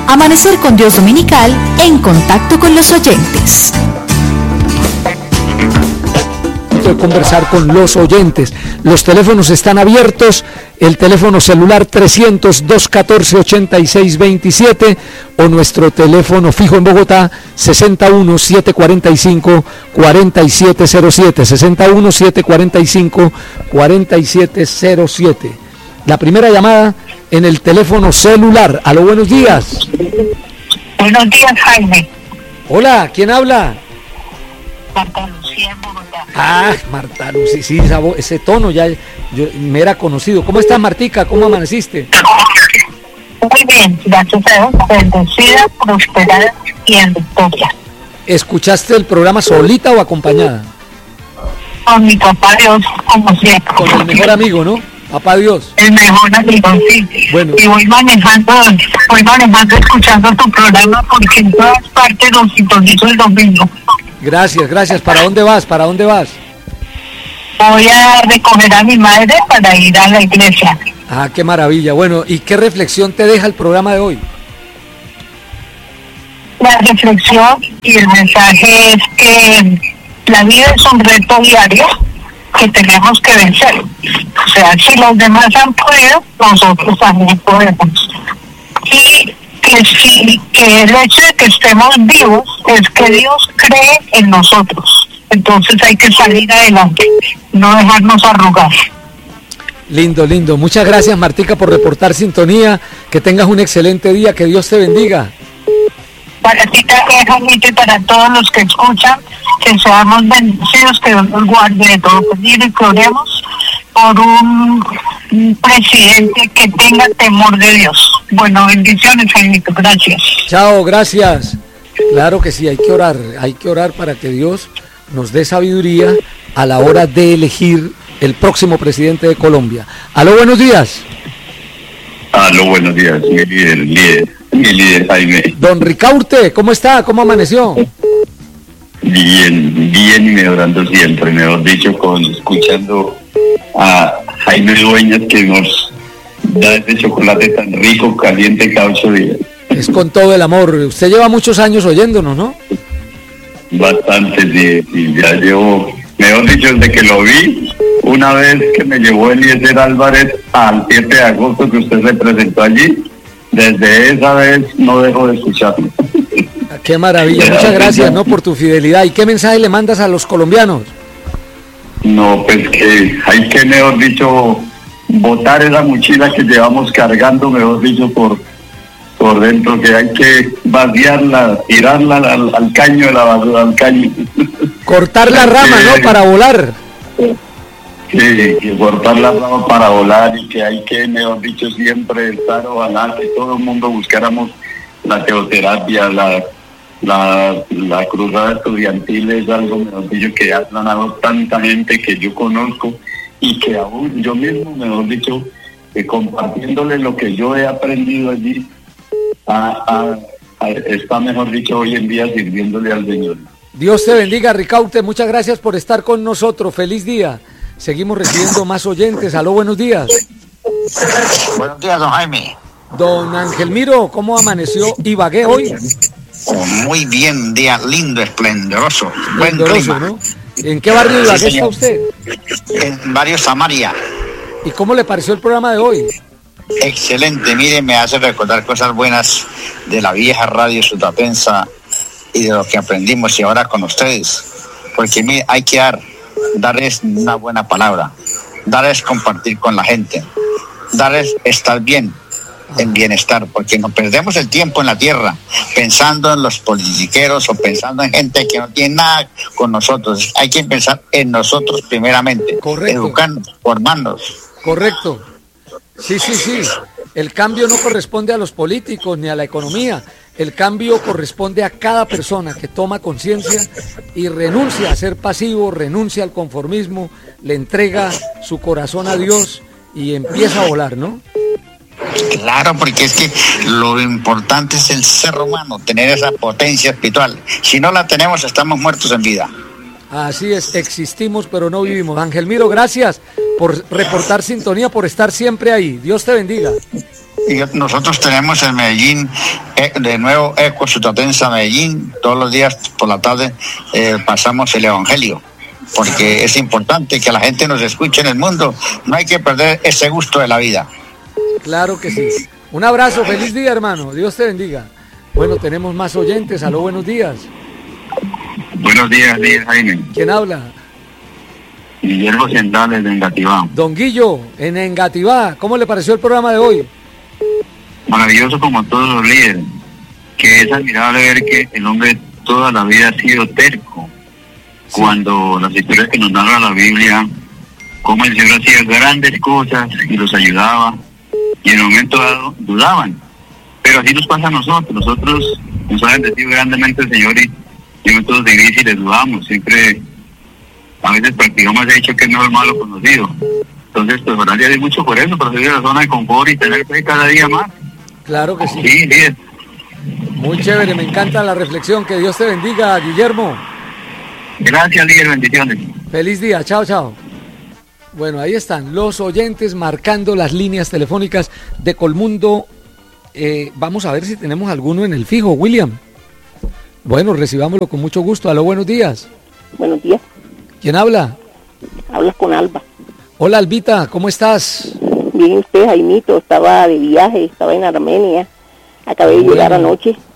Amanecer con Dios Dominical en contacto con los oyentes. De conversar con los oyentes. Los teléfonos están abiertos. El teléfono celular 300-214-8627 o nuestro teléfono fijo en Bogotá 61-745-4707. 61-745-4707. La primera llamada en el teléfono celular. Aló, buenos días. Buenos días, Jaime. Hola, ¿quién habla? Marta Lucía en Bogotá. Ah, Marta Lucía, sí, ese tono ya me era conocido. ¿Cómo estás, Martica? ¿Cómo amaneciste? Muy bien, gracias a Dios, bendecida, prosperada y en victoria. ¿Escuchaste el programa solita o acompañada? Con mi papá Dios, como siempre. Con el mejor amigo, ¿no? Papá Dios. El mejor amigo, sí. Bueno. Y voy manejando escuchando tu programa porque en todas partes los sintonizo el domingo. Gracias. ¿Para dónde vas? Voy a recoger a mi madre para ir a la iglesia. Ah, qué maravilla. Bueno, ¿y qué reflexión te deja el programa de hoy? La reflexión y el mensaje es que la vida es un reto diario que tenemos que vencer. O sea, si los demás han podido, nosotros también podemos. Y que el hecho de que estemos vivos es que Dios cree en nosotros. Entonces hay que salir adelante, no dejarnos arrugar. Lindo. Muchas gracias, Martica, por reportar sintonía. Que tengas un excelente día. Que Dios te bendiga. Para ti también, Jaimito, y para todos los que escuchan, que seamos bendecidos, que Dios nos guarde de todo peligro y que oremos por un presidente que tenga temor de Dios. Bueno, bendiciones, Jaimito, gracias. Chao, gracias. Claro que sí, hay que orar para que Dios nos dé sabiduría a la hora de elegir el próximo presidente de Colombia. Aló, buenos días. Aló, buenos días, mi líder Jaime. Don Ricaurte, ¿cómo está? ¿Cómo amaneció? Bien y mejorando siempre, mejor dicho, escuchando a Jaime Dueñas, que nos da ese chocolate tan rico, caliente cada 8 días. Es con todo el amor. Usted lleva muchos años oyéndonos, ¿no? Bastante, sí, ya llevo, mejor dicho, desde que lo vi, una vez que me llevó Eliezer Álvarez al 7 de agosto que usted se presentó allí, desde esa vez no dejo de escucharlo. Qué maravilla, muchas gracias, ¿no?, por tu fidelidad. ¿Y qué mensaje le mandas a los colombianos? No, pues que hay que, mejor dicho, botar esa mochila que llevamos cargando, mejor dicho, por dentro, que hay que vaciarla, tirarla al caño de la basura, al caño. Cortar la rama, ¿no?, para volar. Sí, que cortar la rama para volar, y que hay que, mejor dicho, siempre estar, ojalá que todo el mundo buscáramos la teoterapia, la cruzada estudiantil es algo, mejor dicho, que ha ganado tanta gente que yo conozco y que aún yo mismo, mejor dicho, compartiéndole lo que yo he aprendido allí, está, mejor dicho, hoy en día sirviéndole al Señor. Dios te bendiga, Ricaurte, muchas gracias por estar con nosotros, feliz día. Seguimos recibiendo más oyentes. Aló, buenos días. Buenos días, don Jaime. Don Angelmiro, ¿cómo amaneció Ibagué hoy? Muy bien, día lindo, esplendoroso. Buen clima, ¿no? ¿En qué barrio de Ibagué está usted? En barrio Samaria. ¿Y cómo le pareció el programa de hoy? Excelente, mire, me hace recordar cosas buenas de la vieja radio sutapensa y de lo que aprendimos y ahora con ustedes. Porque mire, hay que dar es una buena palabra, dar es compartir con la gente, dar es estar bien, en bienestar, porque nos perdemos el tiempo en la tierra pensando en los politiqueros o pensando en gente que no tiene nada con nosotros. Hay que pensar en nosotros primeramente. Correcto. Educarnos, formarnos. Correcto. Sí. El cambio no corresponde a los políticos ni a la economía. El cambio corresponde a cada persona que toma conciencia y renuncia a ser pasivo, renuncia al conformismo, le entrega su corazón a Dios y empieza a volar, ¿no? Claro, porque es que lo importante es el ser humano, tener esa potencia espiritual. Si no la tenemos, estamos muertos en vida. Así es, existimos pero no vivimos. Angelmiro, gracias por reportar sintonía, por estar siempre ahí. Dios te bendiga. Y nosotros tenemos en Medellín, de nuevo, Eco Sutatensa Medellín, todos los días por la tarde pasamos el Evangelio, porque es importante que la gente nos escuche en el mundo, no hay que perder ese gusto de la vida. Claro que sí. Un abrazo, feliz día, hermano, Dios te bendiga. Bueno, tenemos más oyentes, aló, buenos días. Buenos días, Jaime. ¿Quién habla? Guillermo Sendales de Engativá. Don Guillo, en Engativá, ¿cómo le pareció el programa de hoy? Maravilloso como todos los líderes, que es admirable ver que el hombre toda la vida ha sido terco. Sí. Cuando las historias que nos narra la Biblia, cómo el Señor hacía grandes cosas y los ayudaba, y en el momento dado dudaban. Pero así nos pasa a nosotros nos ha bendecido grandemente el Señor y en momentos difíciles dudamos, siempre a veces practicamos el hecho que es mejor malo conocido. Entonces, pues orar hay mucho por eso, para salir de la zona de confort y tener fe cada día más. Claro que sí. Sí, bien. Muy chévere, me encanta la reflexión. Que Dios te bendiga, Guillermo. Gracias, líder, bendiciones. Feliz día, chao, chao. Bueno, ahí están los oyentes marcando las líneas telefónicas de Colmundo. Vamos a ver si tenemos alguno en el fijo, William. Bueno, recibámoslo con mucho gusto. Aló, buenos días. Buenos días. ¿Quién habla? Hablas con Alba. Hola, Albita, ¿cómo estás? Bien, usted, Jaimito, estaba de viaje, estaba en Armenia. Acabé de llegar anoche.